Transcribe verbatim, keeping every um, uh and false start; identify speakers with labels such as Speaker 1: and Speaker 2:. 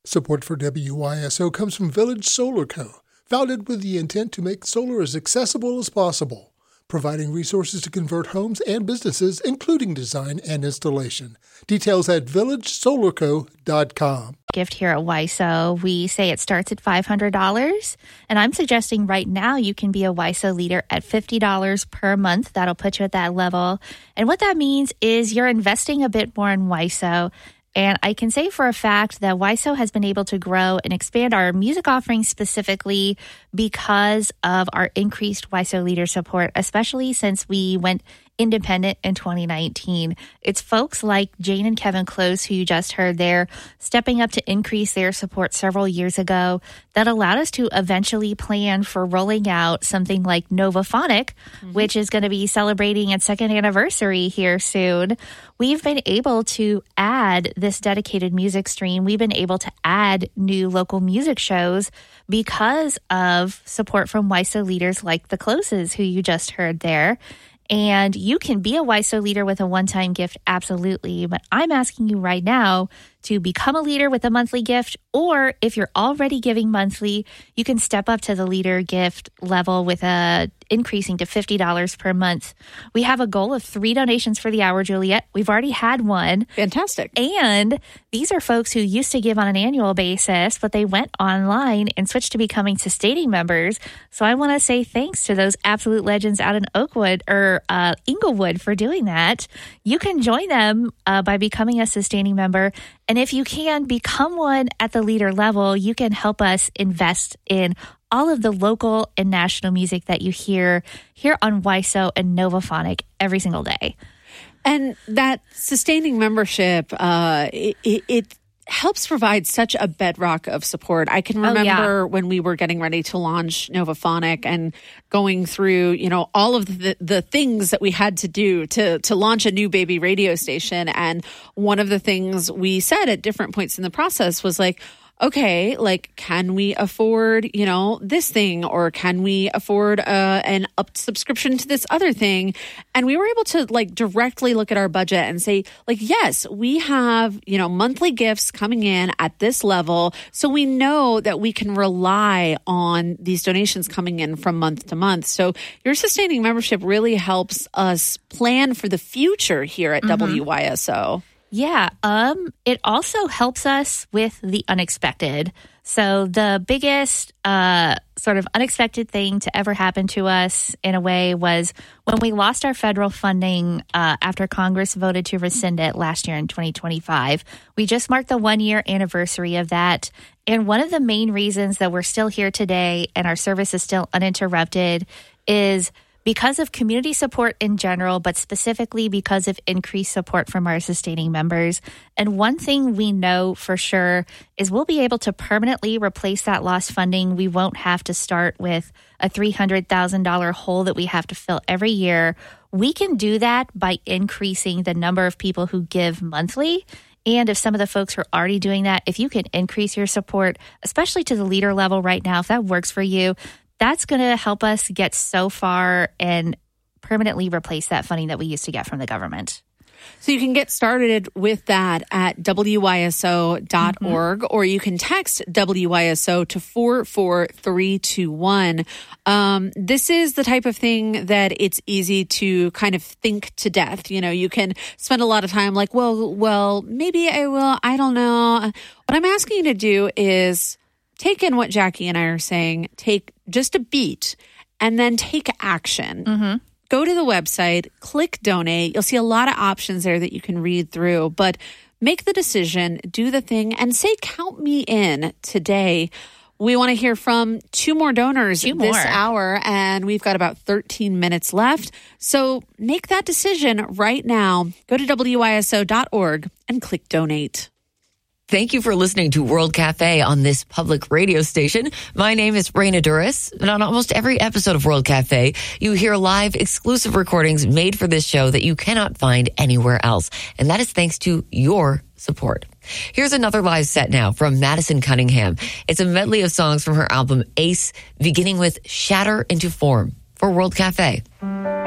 Speaker 1: Support for W Y S O comes from Village Solar Co., founded with the intent to make solar as accessible as possible, providing resources to convert homes and businesses, including design and installation. Details at village solar co dot com.
Speaker 2: Gift here at W Y S O, we say it starts at five hundred dollars, and I'm suggesting right now you can be a W Y S O leader at fifty dollars per month. That'll put you at that level. And what that means is you're investing a bit more in W Y S O. And I can say for a fact that W Y S O has been able to grow and expand our music offerings specifically because of our increased W Y S O leader support, especially since we went independent in twenty nineteen. It's folks like Jane and Kevin Close, who you just heard there, stepping up to increase their support several years ago that allowed us to eventually plan for rolling out something like Novaphonic, mm-hmm. which is going to be celebrating its second anniversary here soon. We've been able to add this dedicated music stream. We've been able to add new local music shows because of support from W Y S O leaders like the Closes, who you just heard there. And you can be a W Y S O leader with a one-time gift, absolutely. But I'm asking you right now to become a leader with a monthly gift, or if you're already giving monthly, you can step up to the leader gift level with a increasing to fifty dollars per month. We have a goal of three donations for the hour, Juliet. We've already had one.
Speaker 3: Fantastic.
Speaker 2: And these are folks who used to give on an annual basis, but they went online and switched to becoming sustaining members. So I want to say thanks to those absolute legends out in Oakwood or uh, Inglewood for doing that. You can join them uh, by becoming a sustaining member. And if you can become one at the leader level, you can help us invest in all of the local and national music that you hear here on W Y S O and Novaphonic every single day.
Speaker 3: And that sustaining membership, uh, it, it, it helps provide such a bedrock of support. I can remember
Speaker 2: oh, yeah.
Speaker 3: when we were getting ready to launch Novaphonic and going through, you know, all of the, the things that we had to do to, to launch a new baby radio station. And one of the things we said at different points in the process was like, okay, like, can we afford, you know, this thing, or can we afford uh, an up subscription to this other thing? And we were able to like directly look at our budget and say, like, yes, we have, you know, monthly gifts coming in at this level. So we know that we can rely on these donations coming in from month to month. So your sustaining membership really helps us plan for the future here at mm-hmm. W Y S O.
Speaker 2: Yeah, um, it also helps us with the unexpected. So the biggest uh, sort of unexpected thing to ever happen to us in a way was when we lost our federal funding uh, after Congress voted to rescind it last year in twenty twenty-five. We just marked the one-year anniversary of that. And one of the main reasons that we're still here today and our service is still uninterrupted is because of community support in general, but specifically because of increased support from our sustaining members. And one thing we know for sure is we'll be able to permanently replace that lost funding. We won't have to start with a three hundred thousand dollars hole that we have to fill every year. We can do that by increasing the number of people who give monthly. And if some of the folks are already doing that, if you can increase your support, especially to the leader level right now, if that works for you, that's going to help us get so far and permanently replace that funding that we used to get from the government.
Speaker 3: So you can get started with that at W Y S O dot org, mm-hmm. or you can text W Y S O to four four three two one. Um, this is the type of thing that it's easy to kind of think to death. You know, you can spend a lot of time like, well, well, maybe I will. I don't know. What I'm asking you to do is take in what Jackie and I are saying, take just a beat, and then take action.
Speaker 2: Mm-hmm.
Speaker 3: Go to the website, click donate. You'll see a lot of options there that you can read through, but make the decision, do the thing, and say, count me in today. We want to hear from two more donors
Speaker 2: two
Speaker 3: this
Speaker 2: more.
Speaker 3: hour, and we've got about thirteen minutes left. So make that decision right now. Go to W Y S O dot org and click donate.
Speaker 4: Thank you for listening to World Cafe on this public radio station. My name is Raina Duras, and on almost every episode of World Cafe, you hear live exclusive recordings made for this show that you cannot find anywhere else. And that is thanks to your support. Here's another live set now from Madison Cunningham. It's a medley of songs from her album Ace, beginning with Shatter into Form for World Cafe.